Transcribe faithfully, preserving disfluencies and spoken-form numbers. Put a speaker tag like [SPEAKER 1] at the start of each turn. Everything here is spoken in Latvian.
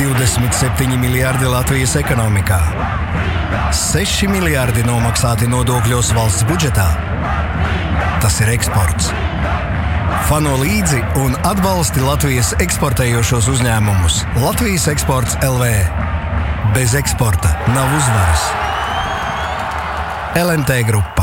[SPEAKER 1] divdesmit septiņi miljardi Latvijas ekonomikā, seši miljardi nomaksāti nodokļos valsts budžetā. Tas ir eksports. Fano līdzi un atbalsti Latvijas eksportējošos uzņēmumus. Latvijas eksports L V. Bez eksporta nav uzvaras. L M T Grupa.